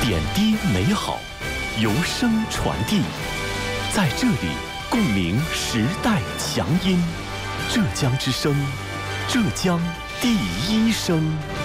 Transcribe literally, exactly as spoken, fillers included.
点滴美好，由声传递，在这里共鸣时代强音。浙江之声，浙江第一声。